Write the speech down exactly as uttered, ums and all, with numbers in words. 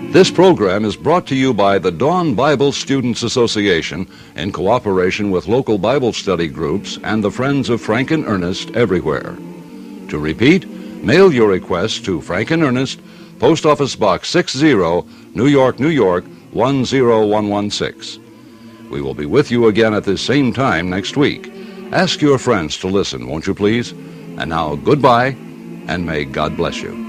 This program is brought to you by the Dawn Bible Students Association in cooperation with local Bible study groups and the Friends of Frank and Ernest everywhere. To repeat, mail your request to Frank and Ernest, Post Office Box sixty, New York, New York, one zero one one six. We will be with you again at this same time next week. Ask your friends to listen, won't you please? And now, goodbye, and may God bless you.